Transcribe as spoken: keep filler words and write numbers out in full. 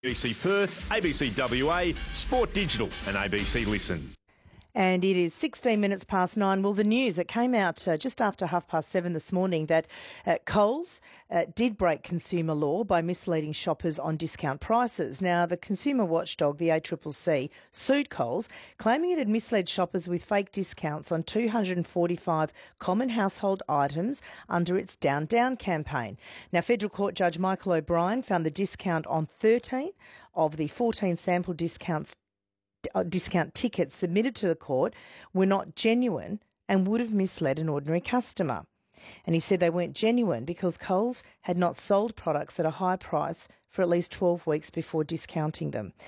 A B C Perth, A B C W A, Sport Digital and A B C Listen. And it is sixteen minutes past nine. Well, the news, it came out uh, just after half past seven this morning that uh, Coles uh, did break consumer law by misleading shoppers on discount prices. Now, the consumer watchdog, the A C C C, sued Coles, claiming it had misled shoppers with fake discounts on two hundred forty-five common household items under its Down Down campaign. Now, Federal Court Judge Michael O'Brien found the discount on thirteen of the fourteen sample discounts discount tickets submitted to the court were not genuine and would have misled an ordinary customer. And he said they weren't genuine because Coles had not sold products at a high price for at least twelve weeks before discounting them.